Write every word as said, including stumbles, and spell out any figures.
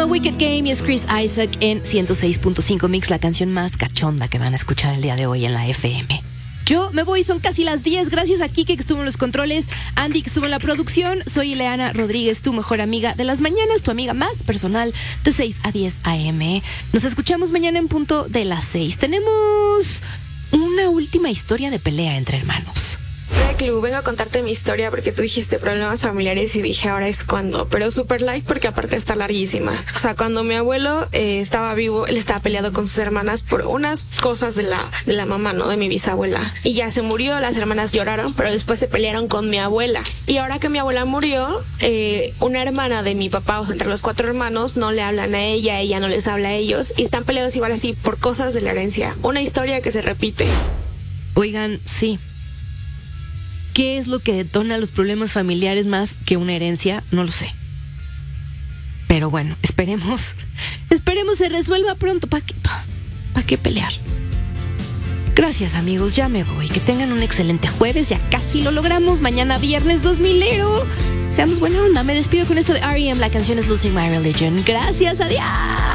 Wicked Game y es Chris Isaac en ciento seis punto cinco Mix, la canción más cachonda que van a escuchar el día de hoy en la F M. Yo me voy, son casi las diez. Gracias a Kike que estuvo en los controles, Andy que estuvo en la producción. Soy Ileana Rodríguez, tu mejor amiga de las mañanas, tu amiga más personal de seis a diez a eme. Nos escuchamos mañana en punto de las seis. Tenemos una última historia de pelea entre hermanos. Clu, vengo a contarte mi historia porque tú dijiste problemas familiares y dije ahora es cuando, pero super light porque aparte está larguísima. O sea, cuando mi abuelo eh, estaba vivo, él estaba peleado con sus hermanas por unas cosas de la, de la mamá, ¿no? De mi bisabuela. Y ya se murió, las hermanas lloraron, pero después se pelearon con mi abuela. Y ahora que mi abuela murió, eh, una hermana de mi papá, o sea, entre los cuatro hermanos, no le hablan a ella, ella no les habla a ellos, y están peleados igual así por cosas de la herencia. Una historia que se repite. Oigan, sí. ¿Qué es lo que detona los problemas familiares más que una herencia? No lo sé. Pero bueno, esperemos. Esperemos se resuelva pronto. ¿Para qué, pa, pa qué pelear? Gracias, amigos. Ya me voy. Que tengan un excelente jueves. Ya casi lo logramos. Mañana viernes dos milero. Seamos buena onda. Me despido con esto de R E M. La canción es Losing My Religion. Gracias. Adiós.